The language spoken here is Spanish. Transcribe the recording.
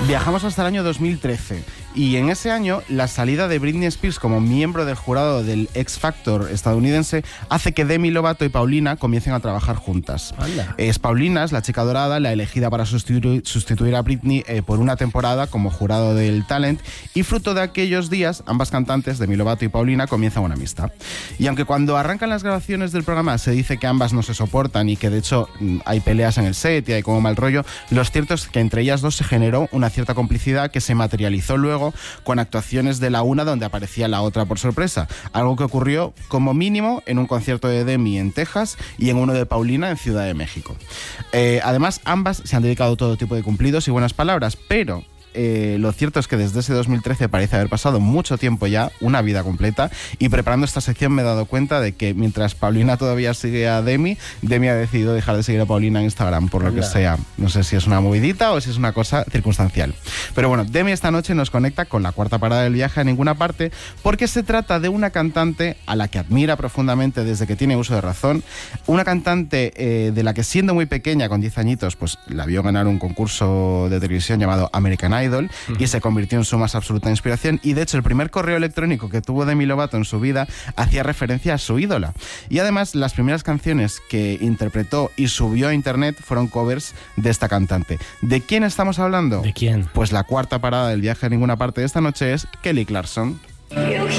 Viajamos hasta el año 2013 y en ese año la salida de Britney Spears como miembro del jurado del X Factor estadounidense hace que Demi Lovato y Paulina comiencen a trabajar juntas. Paulina es la chica dorada, la elegida para sustituir a Britney por una temporada como jurado del Talent, y fruto de aquellos días ambas cantantes, Demi Lovato y Paulina, comienzan una amistad. Y aunque cuando arrancan las grabaciones del programa se dice que ambas no se soportan y que de hecho hay peleas en el set y hay como mal rollo, lo cierto es que entre ellas dos se generó una cierta complicidad que se materializó luego con actuaciones de la una donde aparecía la otra por sorpresa, algo que ocurrió como mínimo en un concierto de Demi en Texas y en uno de Paulina en Ciudad de México. Además, ambas se han dedicado a todo tipo de cumplidos y buenas palabras, pero lo cierto es que desde ese 2013 parece haber pasado mucho tiempo ya, una vida completa, y preparando esta sección me he dado cuenta de que mientras Paulina todavía sigue a Demi ha decidido dejar de seguir a Paulina en Instagram, por lo que sea. No sé si es una movidita o si es una cosa circunstancial. Pero bueno, Demi esta noche nos conecta con la cuarta parada del viaje a ninguna parte, porque se trata de una cantante a la que admira profundamente desde que tiene uso de razón, una cantante de la que siendo muy pequeña, con 10 añitos, pues la vio ganar un concurso de televisión llamado American Idol y se convirtió en su más absoluta inspiración, y de hecho el primer correo electrónico que tuvo Demi Lovato en su vida hacía referencia a su ídola, y además las primeras canciones que interpretó y subió a internet fueron covers de esta cantante. ¿De quién estamos hablando? ¿De quién? Pues la cuarta parada del viaje a ninguna parte de esta noche es Kelly Clarkson.